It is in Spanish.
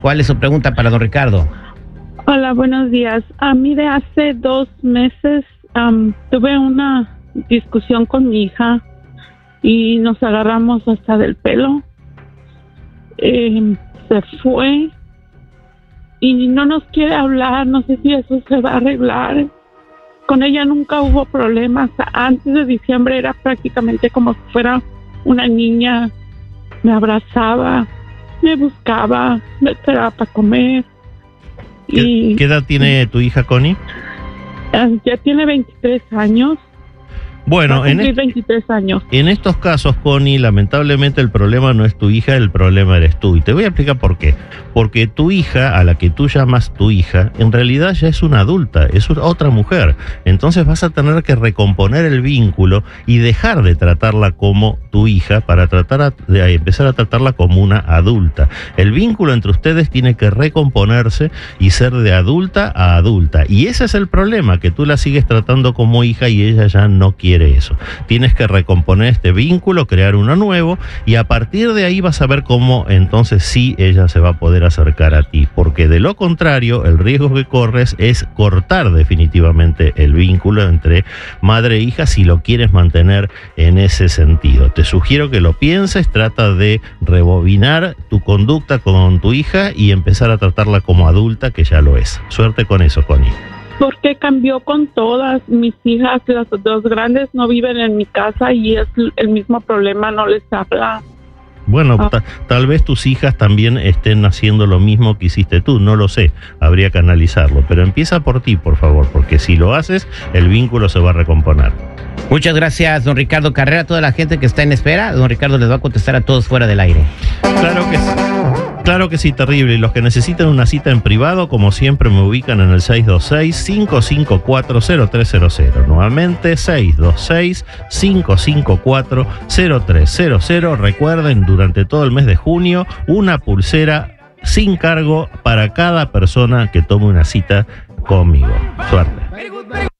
¿Cuál es su pregunta para don Ricardo? Hola, buenos días. Mire, hace 2 meses tuve una discusión con mi hija y nos agarramos hasta del pelo. Se fue y no nos quiere hablar. No sé si eso se va a arreglar. Con ella nunca hubo problemas. Antes de diciembre era prácticamente como si fuera una niña. Me abrazaba, me buscaba, me esperaba para comer. ¿Qué edad tiene tu hija, Connie? Ya tiene 23 años. Bueno, en 23 años. En estos casos, Connie, lamentablemente el problema no es tu hija, el problema eres tú. Y te voy a explicar por qué. Porque tu hija, a la que tú llamas tu hija, en realidad ya es una adulta, es otra mujer. Entonces vas a tener que recomponer el vínculo y dejar de tratarla como tu hija para de empezar a tratarla como una adulta. El vínculo entre ustedes tiene que recomponerse y ser de adulta a adulta. Y ese es el problema, que tú la sigues tratando como hija y ella ya no quiere eso. Tienes que recomponer este vínculo, crear uno nuevo y a partir de ahí vas a ver cómo entonces sí ella se va a poder acercar a ti, porque de lo contrario el riesgo que corres es cortar definitivamente el vínculo entre madre e hija si lo quieres mantener en ese sentido. Te sugiero que lo pienses, trata de rebobinar tu conducta con tu hija y empezar a tratarla como adulta, que ya lo es. Suerte con eso, Connie. Porque cambió con todas mis hijas, las 2 grandes no viven en mi casa y es el mismo problema, no les habla. Bueno, tal vez tus hijas también estén haciendo lo mismo que hiciste tú, no lo sé, habría que analizarlo, pero empieza por ti, por favor, porque si lo haces, el vínculo se va a recomponer. Muchas gracias, don Ricardo Carrera. Toda la gente que está en espera, don Ricardo les va a contestar a todos fuera del aire. Claro que sí, terrible. Y los que necesitan una cita en privado, como siempre, me ubican en el 626-554-0300. Nuevamente, 626-554-0300. Recuerden, durante todo el mes de junio, una pulsera sin cargo para cada persona que tome una cita conmigo. Suerte.